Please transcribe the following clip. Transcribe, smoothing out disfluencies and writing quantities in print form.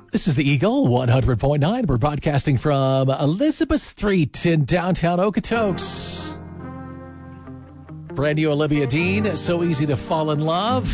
This is the Eagle 100.9. We're broadcasting from Elizabeth Street in downtown Okotoks. Brand new Olivia Dean, So Easy to Fall in Love.